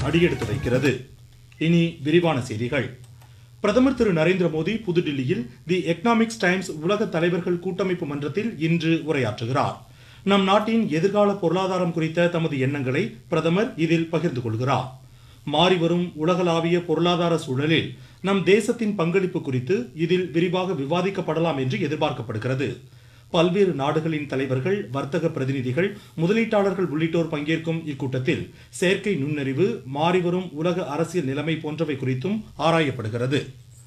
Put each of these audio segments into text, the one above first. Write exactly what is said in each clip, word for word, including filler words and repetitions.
அடியெடுத்து வைக்கிறது. இனி விரிவான செய்திகள். பிரதமர் திரு நரேந்திர மோடி புதுடில்லியில் தி எக்கனாமிக்ஸ் டைம்ஸ் உலக தலைவர்கள் கூட்டமைப்பு மன்றத்தில் இன்று உரையாற்றுகிறார். நம் நாட்டின் எதிர்கால பொருளாதாரம் குறித்த தமது எண்ணங்களை பிரதமர் இதில் பகிர்ந்து கொள்கிறார். மாறிவரும் உலகளாவிய பொருளாதார சூழலில் நம் தேசத்தின் பங்களிப்பு குறித்து இதில் விரிவாக விவாதிக்கப்படலாம் என்று எதிர்பார்க்கப்படுகிறது. பல்வேறு நாடுகளின் தலைவர்கள், வர்த்தக பிரதிநிதிகள், முதலீட்டாளர்கள் உள்ளிட்டோர் பங்கேற்கும் இக்கூட்டத்தில் செயற்கை நுண்ணறிவு, மாறிவரும் உலக அரசியல் நிலைமை போன்றவை குறித்தும் ஆராயப்படுகிறது.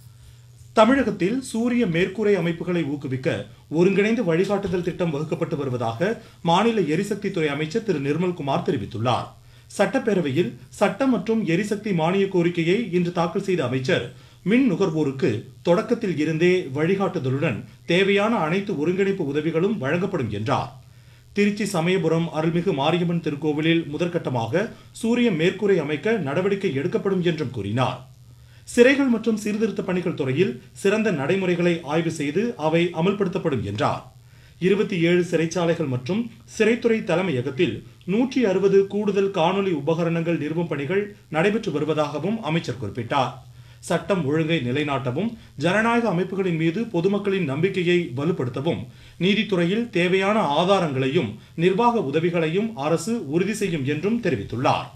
தமிழகத்தில் சூரிய மேற்கூரை அமைப்புகளை ஊக்குவிக்க ஒருங்கிணைந்த வழிகாட்டுதல் திட்டம் வகுக்கப்பட்டு வருவதாக மாநில எரிசக்தி துறை அமைச்சர் திரு நிர்மல்குமார் தெரிவித்துள்ளார். சட்டப்பேரவையில் சட்டம் மற்றும் எரிசக்தி மானிய கோரிக்கையை இன்று தாக்கல் செய்த அமைச்சர், மின் நுகர்வோருக்கு தொடக்கத்தில் இருந்தே வழிகாட்டுதலுடன் தேவையான அனைத்து ஒருங்கிணைப்பு உதவிகளும் வழங்கப்படும் என்றார். திருச்சி சமயபுரம் அருள்மிகு மாரியம்மன் திருக்கோவிலில் முதற்கட்டமாக சூரிய மேற்கூரை அமைக்க நடவடிக்கை எடுக்கப்படும் என்றும் கூறினார். சிறைகள் மற்றும் சீர்திருத்த பணிகள் துறையில் சிறந்த நடைமுறைகளை ஆய்வு செய்து அவை அமல்படுத்தப்படும் என்றார். இருபத்தி ஏழு சிறைச்சாலைகள் மற்றும் சிறைத்துறை தலைமையகத்தில் நூற்றி அறுபது கூடுதல் காணொலி உபகரணங்கள் நிறுவும் பணிகள் நடைபெற்று வருவதாகவும் அமைச்சர் குறிப்பிட்டார். சட்டம் ஒழுங்கை நிலைநாட்டவும், ஜனநாயக அமைப்புகளின் மீது பொதுமக்களின் நம்பிக்கையை வலுப்படுத்தவும், நீதித்துறையில் தேவையான ஆதாரங்களையும் நிர்வாக உதவிகளையும் அரசு உறுதி செய்யும் என்றும் தெரிவித்துள்ளார்.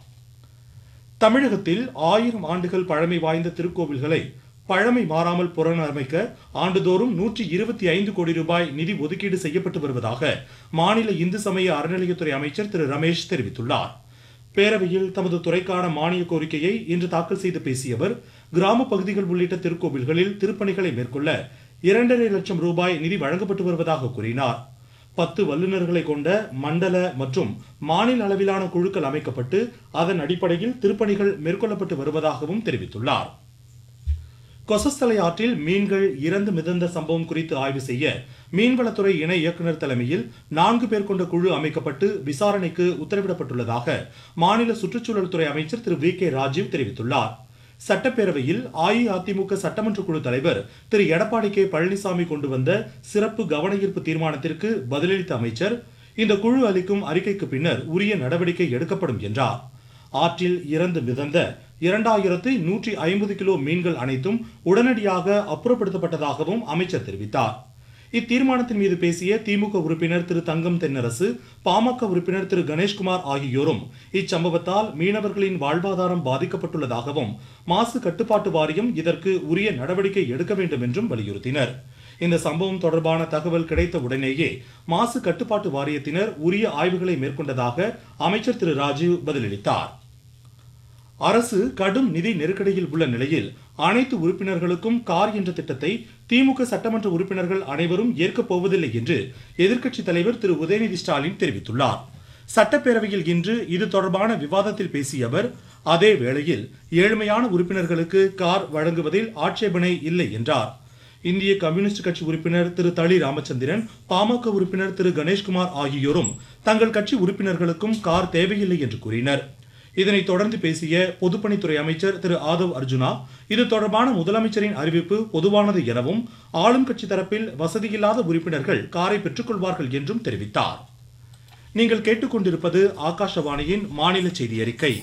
தமிழகத்தில் ஆயிரம் ஆண்டுகள் பழமை வாய்ந்த திருக்கோவில்களை பழமை மாறாமல் புனரமைக்க ஆண்டுதோறும் நூற்றி இருபத்தி ஐந்து கோடி ரூபாய் நிதி ஒதுக்கீடு செய்யப்பட்டு வருவதாக மாநில இந்து சமய அறநிலையத்துறை அமைச்சர் திரு ரமேஷ் தெரிவித்துள்ளார். பேரவையில் தமது துறைக்கான மானிய கோரிக்கையை இன்று தாக்கல் செய்து பேசிய அவர், கிராம பகுதிகள் உள்ளிட்ட திருக்கோவில்களில் திருப்பணிகளை மேற்கொள்ள இரண்டரை லட்சம் ரூபாய் நிதி வழங்கப்பட்டு வருவதாக கூறினார். பத்து வல்லுநர்களை கொண்ட மண்டல மற்றும் மாநில அளவிலான குழுக்கள் அமைக்கப்பட்டு அதன் அடிப்படையில் திருப்பணிகள் மேற்கொள்ளப்பட்டு வருவதாகவும் தெரிவித்துள்ளார். கொசஸ்தலை ஆற்றில் மீன்கள் இறந்து மிதந்த சம்பவம் குறித்து ஆய்வு செய்ய மீன்வளத்துறை இணை இயக்குநர் தலைமையில் நான்கு பேர் கொண்ட குழு அமைக்கப்பட்டு விசாரணைக்கு உத்தரவிடப்பட்டுள்ளதாக மாநில சுற்றுச்சூழல் துறை அமைச்சர் திரு வி கே ராஜீவ் தெரிவித்துள்ளார். சட்டப்பேரவையில் அஇஅதிமுக சட்டமன்ற குழு தலைவர் திரு எடப்பாடி கே பழனிசாமி கொண்டு வந்த சிறப்பு கவன ஈர்ப்பு தீர்மானத்திற்கு பதிலளித்த அமைச்சர், இந்த குழு அளிக்கும் அறிக்கைக்கு பின்னர் உரிய நடவடிக்கை எடுக்கப்படும் என்றார். ஆற்றில் இறந்து மிதந்த இரண்டாயிரத்து நூற்றி ஐம்பது கிலோ மீன்கள் அனைத்தும் உடனடியாக அப்புறப்படுத்தப்பட்டதாகவும் அமைச்சர் தெரிவித்தார். இத்தீர்மானத்தின் மீது பேசிய திமுக உறுப்பினர் திரு தங்கம் தென்னரசு, பாமக உறுப்பினர் திரு கணேஷ்குமார் ஆகியோரும் இச்சம்பவத்தால் மீனவர்களின் வாழ்வாதாரம் பாதிக்கப்பட்டுள்ளதாகவும் மாசு கட்டுப்பாட்டு வாரியம் இதற்கு உரிய நடவடிக்கை எடுக்க வேண்டும் என்றும் வலியுறுத்தினர். இந்த சம்பவம் தொடர்பான தகவல் கிடைத்த உடனேயே மாசு கட்டுப்பாட்டு வாரியத்தினர் உரிய ஆய்வுகளை மேற்கொண்டதாக அமைச்சர் திரு ராஜீவ் பதிலளித்தார். அரசு கடும் நிதி நெருக்கடியில் உள்ள நிலையில் அனைத்து உறுப்பினர்களுக்கும் கார் என்ற திட்டத்தை திமுக சட்டமன்ற உறுப்பினர்கள் அனைவரும் ஏற்கப் போவதில்லை என்று எதிர்க்கட்சித் தலைவர் திரு உதயநிதி ஸ்டாலின் தெரிவித்துள்ளார். சட்டப்பேரவையில் இன்று இது தொடர்பான விவாதத்தில் பேசிய அவர், அதே வேளையில் ஏழ்மையான உறுப்பினர்களுக்கு கார் வழங்குவதில் ஆட்சேபனை இல்லை என்றார். இந்திய கம்யூனிஸ்ட் கட்சி உறுப்பினர் திரு தளி ராமச்சந்திரன், பாமக உறுப்பினர் திரு கணேஷ்குமார் ஆகியோரும் தங்கள் கட்சி உறுப்பினர்களுக்கும் கார் தேவையில்லை என்று கூறினர். இதனைத் தொடர்ந்து பேசிய பொதுப்பணித்துறை அமைச்சர் திரு ஆதவ் அர்ஜுனா, இது தொடர்பான முதலமைச்சரின் அறிவிப்பு பொதுவானது எனவும் ஆளும் கட்சி தரப்பில் வசதியில்லாத உறுப்பினர்கள் காரை பெற்றுக் கொள்வார்கள் என்றும் தெரிவித்தார். நீங்கள் கேட்டுக்கொண்டிருப்பது ஆகாஷவாணியின் மாநில செய்தி அறிக்கை.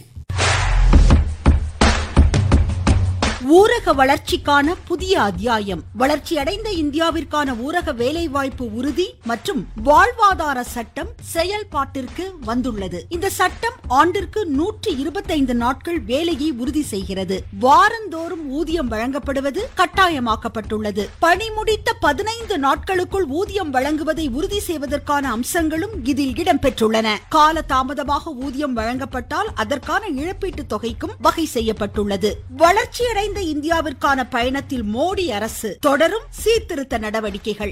ஊரக வளர்ச்சிக்கான புதிய அத்தியாயம். வளர்ச்சியடைந்த இந்தியாவிற்கான ஊரக வேலைவாய்ப்பு உறுதி மற்றும் வாழ்வாதார சட்டம் செயல்பாட்டிற்கு வந்துள்ளது. இந்த சட்டம் ஆண்டிற்கு நூற்றி இருபத்தைந்து நாட்கள் வேலையை உறுதி செய்கிறது. வாரந்தோறும் ஊதியம் வழங்கப்படுவது கட்டாயமாக்கப்பட்டுள்ளது. பணி முடித்த பதினைந்து நாட்களுக்குள் ஊதியம் வழங்குவதை உறுதி செய்வதற்கான அம்சங்களும் இதில் இடம்பெற்றுள்ளன. கால தாமதமாக ஊதியம் வழங்கப்பட்டால் அதற்கான இழப்பீட்டு தொகைக்கும் வகை செய்யப்பட்டுள்ளது. வளர்ச்சியடைந்த இந்தியாவிற்கான பயணத்தில் மோடி அரசு தொடரும் சீர்திருத்த நடவடிக்கைகள்.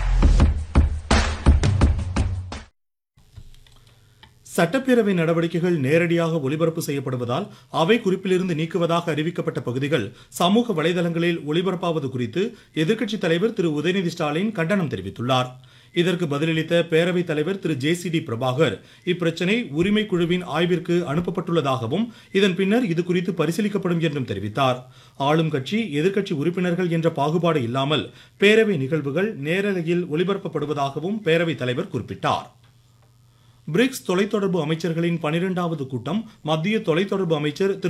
சட்டப்பேரவை நடவடிக்கைகள் நேரடியாக ஒளிபரப்பு செய்யப்படுவதால் அவை குறிப்பிலிருந்து நீக்குவதாக அறிவிக்கப்பட்ட பகுதிகள் சமூக வலைதளங்களில் ஒளிபரப்பாவது குறித்து எதிர்க்கட்சித் தலைவர் திரு உதயநிதி ஸ்டாலின் கண்டனம் தெரிவித்துள்ளார். இதற்கு பதிலளித்த பேரவைத் தலைவர் திரு ஜே சி டி பிரபாகர், இப்பிரச்சனை உரிமை குழுவின் ஆய்விற்கு அனுப்பப்பட்டுள்ளதாகவும் இதன் பின்னர் இது குறித்து பரிசீலிக்கப்படும் என்றும் தெரிவித்தார். ஆளும் கட்சி எதிர்க்கட்சி உறுப்பினர்கள் என்ற பாகுபாடு இல்லாமல் பேரவை நிகழ்வுகள் நேரலையில் ஒளிபரப்பப்படுவதாகவும் பேரவைத் தலைவர் குறிப்பிட்டார். பிரிக்ஸ் தொலைத்தொடர்பு அமைச்சர்களின் பனிரெண்டாவது கூட்டம் மத்திய தொலைத்தொடர்பு அமைச்சர் திரு